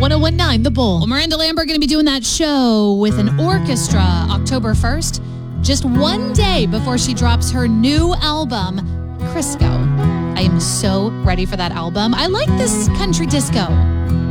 1019 The Bull. Well, Miranda Lambert going to be doing that show with an orchestra October 1st, just one day before she drops her new album, Crisco. I am so ready for that album. I like this country disco.